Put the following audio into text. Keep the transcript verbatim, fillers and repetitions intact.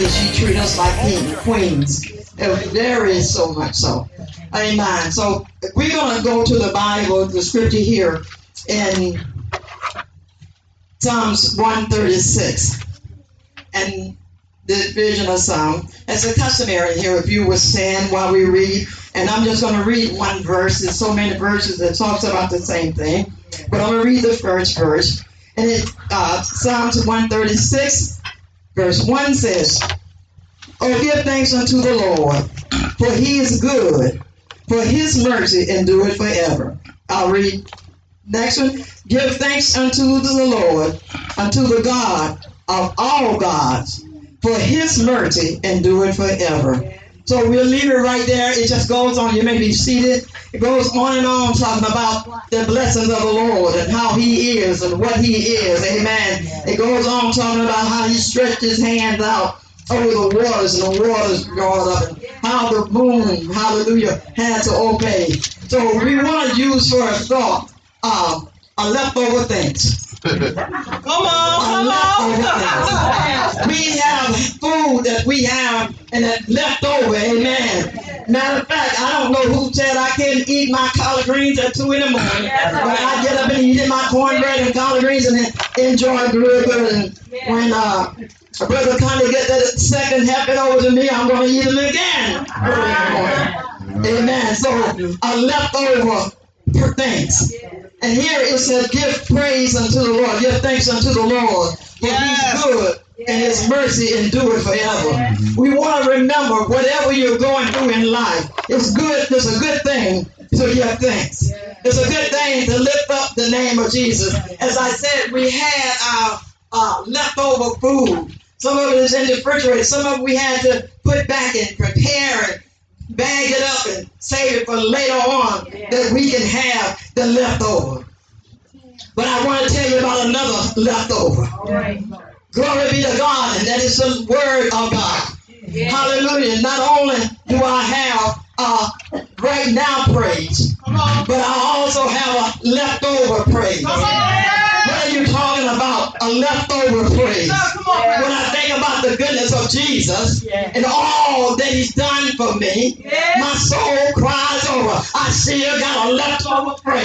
she treats us like king, queens. There is so much so. Amen. So we're going to go to the Bible, the scripture here in Psalms one thirty-six. And the vision of Psalm. It's a customary here if you would stand while we read. And I'm just going to read one verse. There's so many verses that talks about the same thing. But I'm going to read the first verse. And it uh, Psalms one thirty-six, verse one says, "Oh, give thanks unto the Lord, for he is good, for his mercy endureth forever." I'll read next one. "Give thanks unto the Lord, unto the God of all gods, for his mercy endureth forever." So we'll leave it right there. It just goes on. You may be seated. It goes on and on talking about the blessings of the Lord and how he is and what he is. Amen. It goes on talking about how he stretched his hands out over the waters and the waters gone up, and how the moon, hallelujah, had to obey. So we want to use for a thought uh, a leftover things. Come on, come on. We have food that we have and that left over, amen. Matter of fact, I don't know who said I can't eat my collard greens at two in the morning, but I get up and eat my cornbread and collard greens and then enjoy good. And when uh, Brother Connie get that second helping over to me, I'm going to eat them again early in the morning. Amen. So a leftover things. And here it says, "Give praise unto the Lord, give thanks unto the Lord, for yes. he's good, and his mercy endureth forever." Yes. We want to remember whatever you're going through in life, it's good, it's a good thing to give thanks. Yes. It's a good thing to lift up the name of Jesus. As I said, we had our uh, leftover food. Some of it is in the refrigerator. Some of it we had to put back and prepare and bag it up and save it for later on, yeah, that we can have the leftover. But I want to tell you about another leftover. Right. Glory be to God, and that is the word of God. Yeah. Hallelujah. Not only do I have uh, right now praise, but I also have a leftover praise. What are you talking about? A leftover praise. Yeah. When I think about the goodness of Jesus, yeah, and all that he's done for me, yeah, my soul cries over. I still got a leftover praise.